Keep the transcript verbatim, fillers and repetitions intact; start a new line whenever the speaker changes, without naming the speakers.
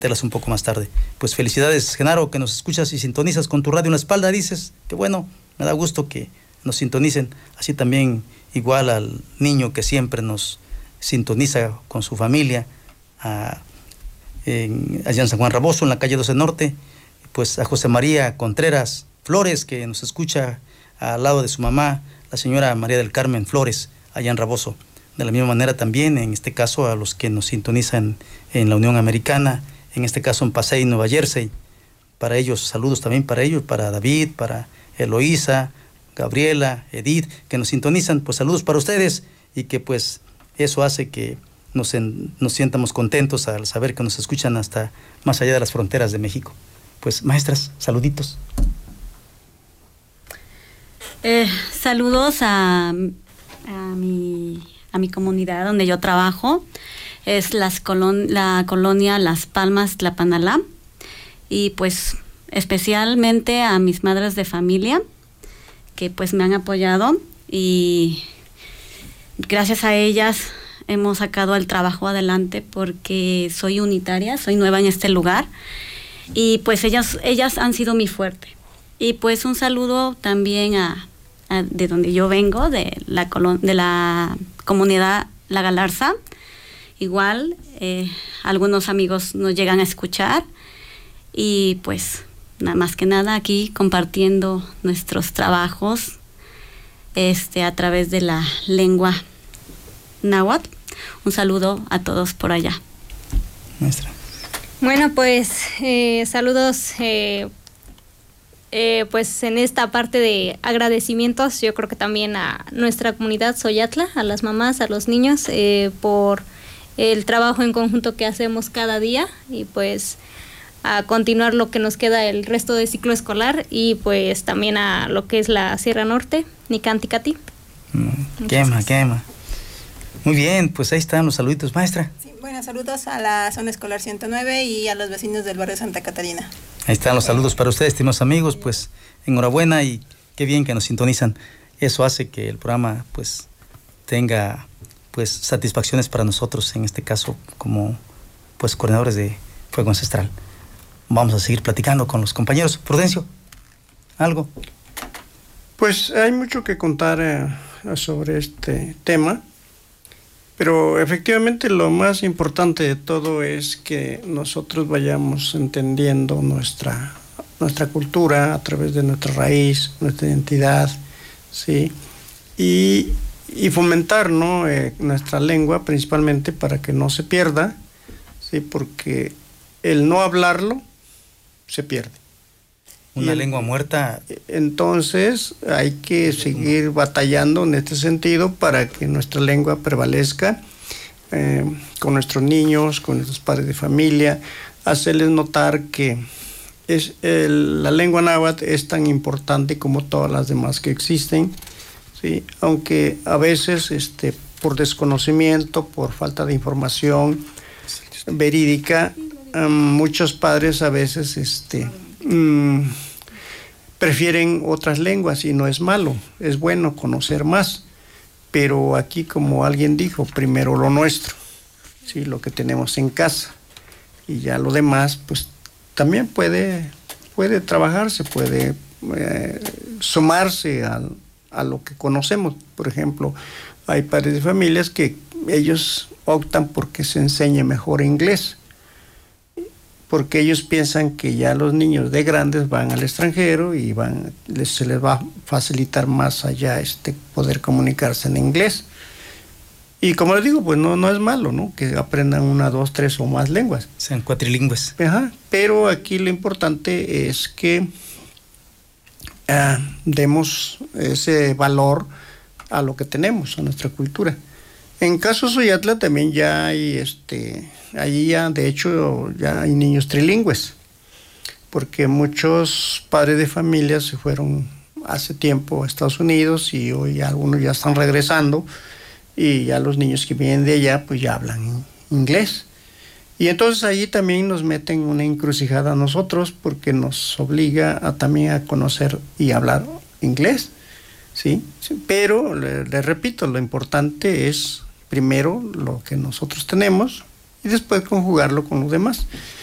un poco más tarde. Pues felicidades, Genaro, que nos escuchas y sintonizas con tu radio en la espalda, dices, que bueno, me da gusto que nos sintonicen, así también igual al niño que siempre nos sintoniza con su familia, a, en, allá en San Juan Raboso, en la calle doce Norte, pues a José María Contreras Flores, que nos escucha al lado de su mamá, la señora María del Carmen Flores, allá en Raboso. De la misma manera también, en este caso, a los que nos sintonizan en la Unión Americana, en este caso en Pasay, Nueva Jersey. Para ellos, saludos también para ellos, para David, para Eloísa, Gabriela, Edith, que nos sintonizan, pues saludos para ustedes, y que pues eso hace que nos, en, nos sientamos contentos al saber que nos escuchan hasta más allá de las fronteras de México. Pues maestras, saluditos.
Eh, saludos a, a, mi, a mi comunidad donde yo trabajo. Es las colon, la colonia Las Palmas, Tlapanalá. Y pues especialmente a mis madres de familia, que pues me han apoyado, y gracias a ellas hemos sacado el trabajo adelante, porque soy unitaria, soy nueva en este lugar, y pues ellas, ellas han sido mi fuerte. Y pues un saludo también a, a de donde yo vengo, de la, colon, de la comunidad La Galarza. Igual, eh, algunos amigos nos llegan a escuchar, y pues nada más que nada aquí compartiendo nuestros trabajos este, a través de la lengua náhuatl. Un saludo a todos por allá.
Maestra.
Bueno, pues eh, saludos eh, eh, pues en esta parte de agradecimientos, yo creo que también a nuestra comunidad Xoyatla, a las mamás, a los niños, eh, por el trabajo en conjunto que hacemos cada día, y pues a continuar lo que nos queda el resto del ciclo escolar, y pues también a lo que es la Sierra Norte, Nicanticati.
Mm, quema, quema. Muy bien, pues ahí están los saluditos, maestra.
Sí, bueno, saludos a la zona escolar ciento nueve y a los vecinos del barrio Santa Catarina.
Ahí están los saludos para ustedes, estimados amigos, pues enhorabuena y qué bien que nos sintonizan. Eso hace que el programa pues tenga pues satisfacciones para nosotros, en este caso como pues coordinadores de Fuego Ancestral. Vamos a seguir platicando con los compañeros. Prudencio, ¿algo?
Pues hay mucho que contar eh, sobre este tema, pero efectivamente lo más importante de todo es que nosotros vayamos entendiendo nuestra, nuestra cultura a través de nuestra raíz, nuestra identidad, ¿sí? Y, y fomentar, ¿no? eh, nuestra lengua principalmente para que no se pierda, ¿sí? Porque el no hablarlo se pierde.
Una
el,
lengua muerta.
Entonces hay que seguir batallando en este sentido para que nuestra lengua prevalezca eh, con nuestros niños, con nuestros padres de familia, hacerles notar que es el, la lengua náhuatl es tan importante como todas las demás que existen, ¿sí? Aunque a veces este, por desconocimiento, por falta de información verídica, Um, muchos padres a veces este, um, prefieren otras lenguas, y no es malo, es bueno conocer más, pero aquí, como alguien dijo, primero lo nuestro, ¿sí? Lo que tenemos en casa, y ya lo demás pues también puede, puede trabajarse, puede eh, sumarse a, a lo que conocemos. Por ejemplo, hay padres de familias que ellos optan porque se enseñe mejor inglés, porque ellos piensan que ya los niños de grandes van al extranjero y van, les, se les va a facilitar más allá este, poder comunicarse en inglés. Y como les digo, pues no, no es malo, ¿no? Que aprendan una, dos, tres o más lenguas.
Sean cuatrilingües.
Ajá, pero aquí lo importante es que uh, demos ese valor a lo que tenemos, a nuestra cultura. En caso de Xoyatla también ya hay, este, allí ya de hecho ya hay niños trilingües, porque muchos padres de familia se fueron hace tiempo a Estados Unidos y hoy algunos ya están regresando, y ya los niños que vienen de allá pues ya hablan inglés. Y entonces allí también nos meten una encrucijada a nosotros, porque nos obliga a también a conocer y hablar inglés, ¿sí? Sí, pero le, le repito, lo importante es primero lo que nosotros tenemos y después conjugarlo con los demás.